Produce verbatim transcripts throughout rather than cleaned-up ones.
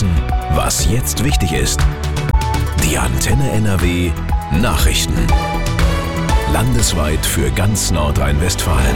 wissen, was jetzt wichtig ist. Die Antenne N R W Nachrichten. Landesweit für ganz Nordrhein-Westfalen.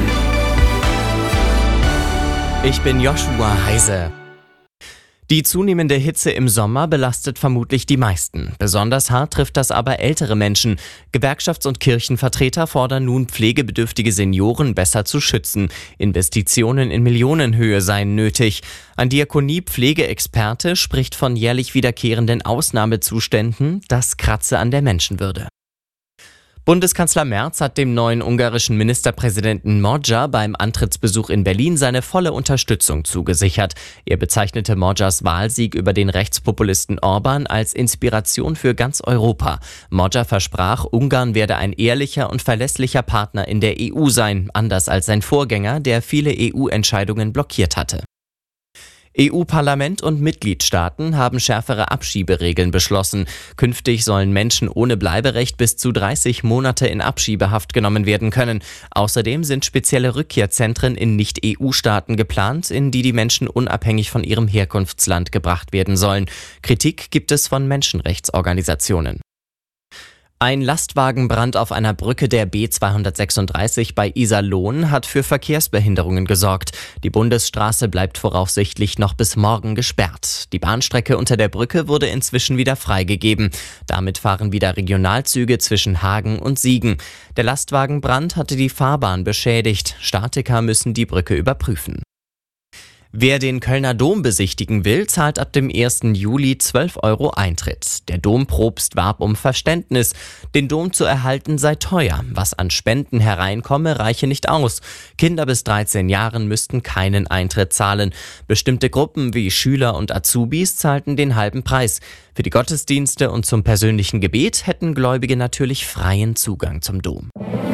Ich bin Joshua Heise. Die zunehmende Hitze im Sommer belastet vermutlich die meisten. Besonders hart trifft das aber ältere Menschen. Gewerkschafts- und Kirchenvertreter fordern nun, pflegebedürftige Senioren besser zu schützen. Investitionen in Millionenhöhe seien nötig. Ein Diakonie-Pflegeexperte spricht von jährlich wiederkehrenden Ausnahmezuständen. Das kratze an der Menschenwürde. Bundeskanzler Merz hat dem neuen ungarischen Ministerpräsidenten Magyar beim Antrittsbesuch in Berlin seine volle Unterstützung zugesichert. Er bezeichnete Magyars Wahlsieg über den Rechtspopulisten Orbán als Inspiration für ganz Europa. Magyar versprach, Ungarn werde ein ehrlicher und verlässlicher Partner in der E U sein, anders als sein Vorgänger, der viele E U-Entscheidungen blockiert hatte. E U-Parlament und Mitgliedstaaten haben schärfere Abschieberegeln beschlossen. Künftig sollen Menschen ohne Bleiberecht bis zu dreißig Monate in Abschiebehaft genommen werden können. Außerdem sind spezielle Rückkehrzentren in Nicht-E U-Staaten geplant, in die die Menschen unabhängig von ihrem Herkunftsland gebracht werden sollen. Kritik gibt es von Menschenrechtsorganisationen. Ein Lastwagenbrand auf einer Brücke der B zweihundertsechsunddreißig bei Iserlohn hat für Verkehrsbehinderungen gesorgt. Die Bundesstraße bleibt voraussichtlich noch bis morgen gesperrt. Die Bahnstrecke unter der Brücke wurde inzwischen wieder freigegeben. Damit fahren wieder Regionalzüge zwischen Hagen und Siegen. Der Lastwagenbrand hatte die Fahrbahn beschädigt. Statiker müssen die Brücke überprüfen. Wer den Kölner Dom besichtigen will, zahlt ab dem ersten Juli zwölf Euro Eintritt. Der Dompropst warb um Verständnis. Den Dom zu erhalten sei teuer. Was an Spenden hereinkomme, reiche nicht aus. Kinder bis dreizehn Jahren müssten keinen Eintritt zahlen. Bestimmte Gruppen wie Schüler und Azubis zahlten den halben Preis. Für die Gottesdienste und zum persönlichen Gebet hätten Gläubige natürlich freien Zugang zum Dom.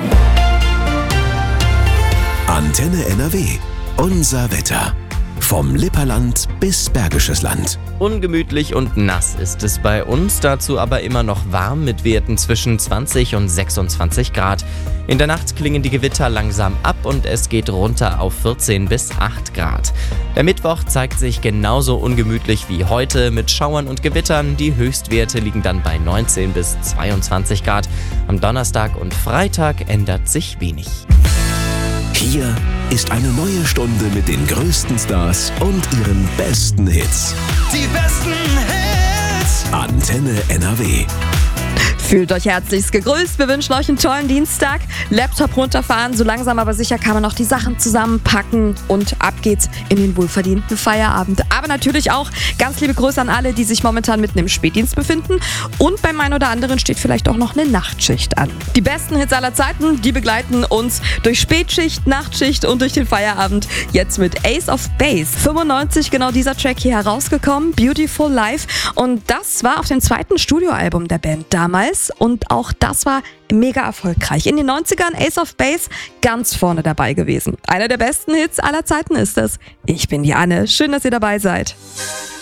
Antenne N R W. Unser Wetter. Vom Lipperland bis Bergisches Land. Ungemütlich und nass ist es bei uns, dazu aber immer noch warm mit Werten zwischen zwanzig und sechsundzwanzig Grad. In der Nacht klingen die Gewitter langsam ab und es geht runter auf vierzehn bis acht Grad. Der Mittwoch zeigt sich genauso ungemütlich wie heute mit Schauern und Gewittern. Die Höchstwerte liegen dann bei neunzehn bis zweiundzwanzig Grad. Am Donnerstag und Freitag ändert sich wenig. Hier ist eine neue Stunde mit den größten Stars und ihren besten Hits. Die besten Hits! Antenne N R W. Fühlt euch herzlichst gegrüßt. Wir wünschen euch einen tollen Dienstag. Laptop runterfahren, so langsam aber sicher kann man noch die Sachen zusammenpacken und ab geht's in den wohlverdienten Feierabend. Aber natürlich auch ganz liebe Grüße an alle, die sich momentan mitten im Spätdienst befinden und beim einen oder anderen steht vielleicht auch noch eine Nachtschicht an. Die besten Hits aller Zeiten, die begleiten uns durch Spätschicht, Nachtschicht und durch den Feierabend. Jetzt mit Ace of Base. fünfundneunzig genau dieser Track hier herausgekommen, Beautiful Life. Und das war auf dem zweiten Studioalbum der Band damals. Und auch das war mega erfolgreich. In den neunzigern Ace of Base ganz vorne dabei gewesen. Einer der besten Hits aller Zeiten ist es. Ich bin die Anne. Schön, dass ihr dabei seid.